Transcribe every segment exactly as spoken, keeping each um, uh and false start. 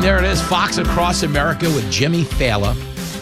And there it is, Fox Across America with Jimmy Fallon.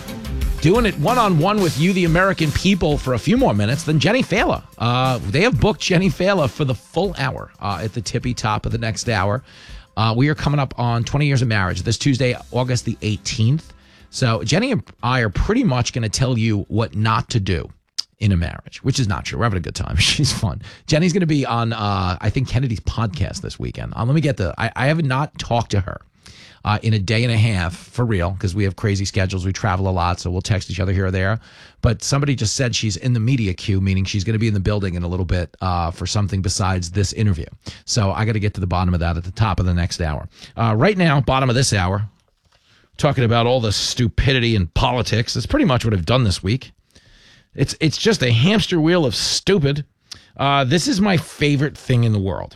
Doing it one-on-one with you, the American people, for a few more minutes than Jenny Fallon. Uh, they have booked Jenny Fallon for the full hour uh, at the tippy top of the next hour. Uh, we are coming up on twenty years of marriage this Tuesday, August the eighteenth. So Jenny and I are pretty much going to tell you what not to do in a marriage, which is not true. We're having a good time. She's fun. Jenny's going to be on, uh, I think, Kennedy's podcast this weekend. Uh, let me get the, I, I have not talked to her uh, in a day and a half, for real, because we have crazy schedules. We travel a lot, so we'll text each other here or there. But somebody just said she's in the media queue, meaning she's going to be in the building in a little bit uh, for something besides this interview. So I got to get to the bottom of that at the top of the next hour. Uh, right now, bottom of this hour, talking about all the stupidity in politics. That's pretty much what I've done this week. It's it's just a hamster wheel of stupid. Uh, this is my favorite thing in the world.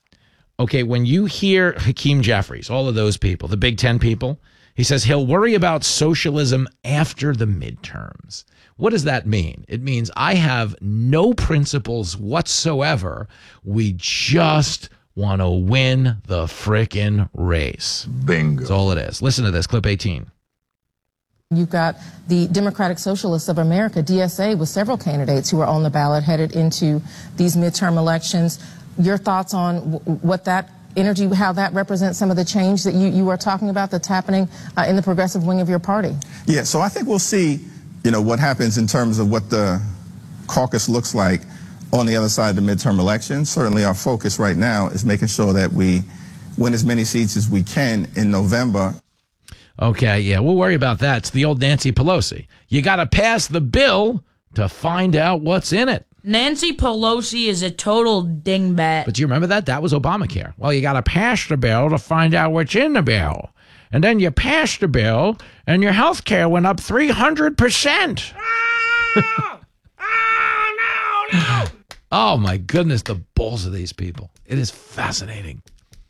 Okay, when you hear Hakeem Jeffries, all of those people, the Big Ten people, he says he'll worry about socialism after the midterms. What does that mean? It means I have no principles whatsoever. We just want to win the frickin' race. Bingo. That's all it is. Listen to this, clip eighteen. You've got the Democratic Socialists of America, D S A, with several candidates who are on the ballot headed into these midterm elections. Your thoughts on w- what that energy, how that represents some of the change that you, you are talking about that's happening uh, in the progressive wing of your party? Yeah, so I think we'll see, you know, what happens in terms of what the caucus looks like on the other side of the midterm elections. Certainly our focus right now is making sure that we win as many seats as we can in November. Okay, yeah, we'll worry about that. It's the old Nancy Pelosi. You got to pass the bill to find out what's in it. Nancy Pelosi is a total dingbat. But do you remember that? That was Obamacare. Well, you got to pass the bill to find out what's in the bill. And then you passed the bill, and your health care went up three hundred percent. Oh, oh, no, no. Oh, my goodness, the balls of these people. It is fascinating.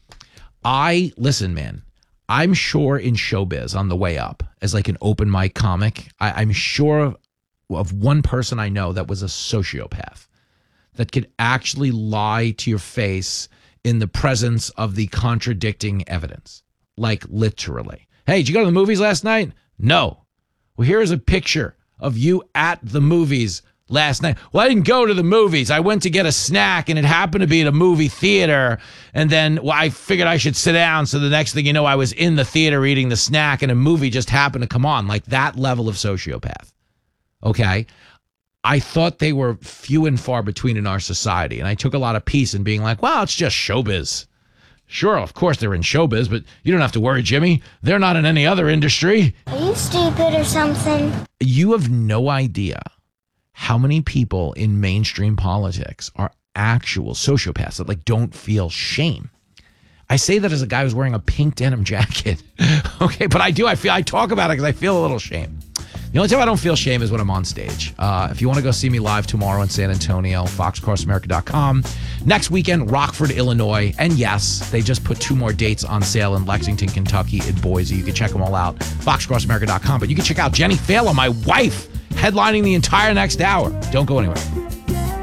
I, listen, man. I'm sure in showbiz on the way up as like an open mic comic, I, I'm sure of, of one person I know that was a sociopath that could actually lie to your face in the presence of the contradicting evidence. Like literally. Hey, did you go to the movies last night? No. Well, here's a picture of you at the movies last night. Well, I didn't go to the movies. I went to get a snack, and it happened to be at a movie theater. And then well, I figured I should sit down. So the next thing you know, I was in the theater eating the snack, and a movie just happened to come on. Like that level of sociopath. Okay? I thought they were few and far between in our society. And I took a lot of peace in being like, well, it's just showbiz. Sure, of course they're in showbiz, but you don't have to worry, Jimmy. They're not in any other industry. Are you stupid or something? You have no idea how many people in mainstream politics are actual sociopaths that like don't feel shame. I say that as a guy who's wearing a pink denim jacket. Okay, but I do. I feel I talk about it because I feel a little shame. The only time I don't feel shame is when I'm on stage. Uh, if you want to go see me live tomorrow in San Antonio, fox across america dot com. Next weekend, Rockford, Illinois. And yes, they just put two more dates on sale in Lexington, Kentucky, and Boise. You can check them all out, fox across america dot com. But you can check out Jenny Fallon, my wife, headlining the entire next hour. Don't go anywhere.